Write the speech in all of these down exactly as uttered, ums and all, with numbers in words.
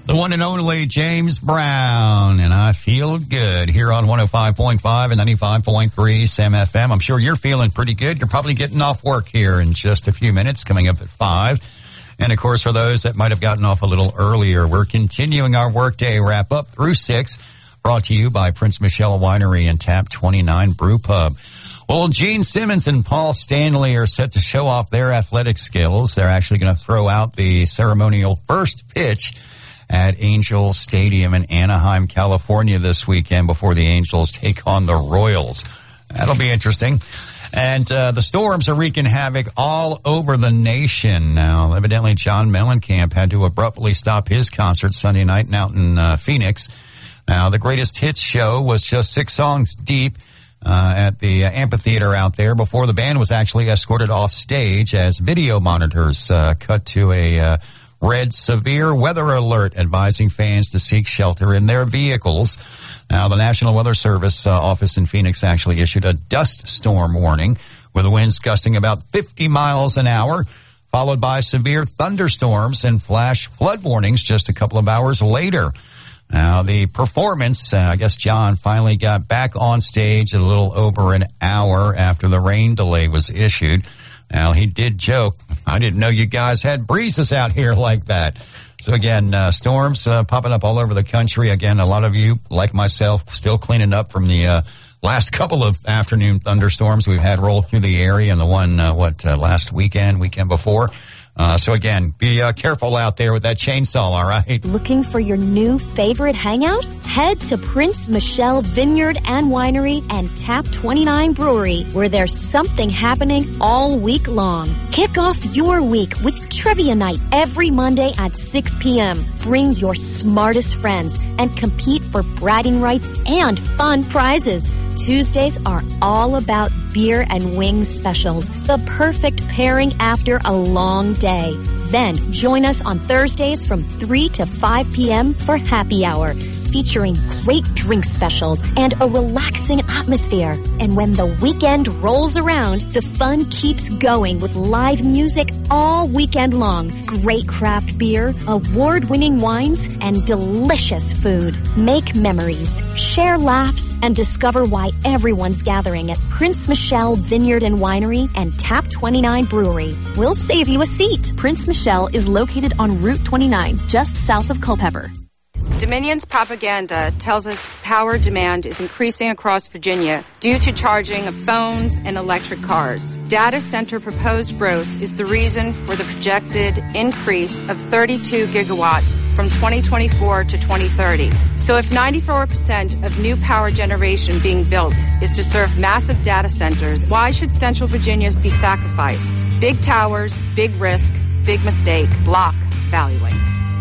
The one and only James Brown, and I feel good here on one oh five point five and ninety-five point three Sam F M. I'm sure you're feeling pretty good. You're probably getting off work here in just a few minutes, coming up at five. And, of course, for those that might have gotten off a little earlier, we're continuing our workday wrap-up through six, brought to you by Prince Michelle Winery and Tap twenty-nine Brew Pub. Well, Gene Simmons and Paul Stanley are set to show off their athletic skills. They're actually going to throw out the ceremonial first pitch at Angel Stadium in Anaheim, California this weekend before the Angels take on the Royals. That'll be interesting. And uh, the storms are wreaking havoc all over the nation now. Evidently, John Mellencamp had to abruptly stop his concert Sunday night out in uh, Phoenix. Now, the Greatest Hits show was just six songs deep uh, at the uh, amphitheater out there before the band was actually escorted off stage as video monitors uh, cut to a uh, red severe weather alert advising fans to seek shelter in their vehicles. Now, the National Weather Service uh, office in Phoenix actually issued a dust storm warning with the winds gusting about fifty miles an hour, followed by severe thunderstorms and flash flood warnings just a couple of hours later. Now, the performance, uh, I guess John finally got back on stage a little over an hour after the rain delay was issued. Now, he did joke, I didn't know you guys had breezes out here like that. So, again, uh, storms uh, popping up all over the country. Again, a lot of you, like myself, still cleaning up from the uh, last couple of afternoon thunderstorms we've had roll through the area and the one, uh, what, uh, last weekend, weekend before. Uh, so, again, be uh, careful out there with that chainsaw, all right? Looking for your new favorite hangout? Head to Prince Michelle Vineyard and Winery and Tap twenty-nine Brewery, where there's something happening all week long. Kick off your week with Trivia Night every Monday at six p.m. Bring your smartest friends and compete for bragging rights and fun prizes. Tuesdays are all about beer and wings specials, the perfect pairing after a long day. Then join us on Thursdays from three to five p.m. for happy hour, featuring great drink specials and a relaxing atmosphere. And when the weekend rolls around, the fun keeps going with live music all weekend long, great craft beer, award-winning wines, and delicious food. Make memories, share laughs, and discover why everyone's gathering at Prince Michelle Vineyard and Winery and Tap twenty-nine Brewery. We'll save you a seat. Prince Michelle is located on Route twenty-nine, just south of Culpeper. Dominion's propaganda tells us power demand is increasing across Virginia due to charging of phones and electric cars. Data center proposed growth is the reason for the projected increase of thirty-two gigawatts from twenty twenty-four to twenty thirty. So if ninety-four percent of new power generation being built is to serve massive data centers, why should Central Virginia be sacrificed? Big towers, big risk, big mistake. Block valuing.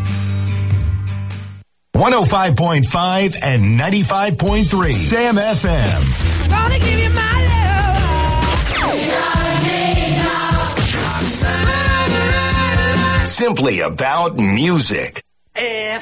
one oh five point five and ninety-five point three Sam F M. Gonna give you my love. Simply about music.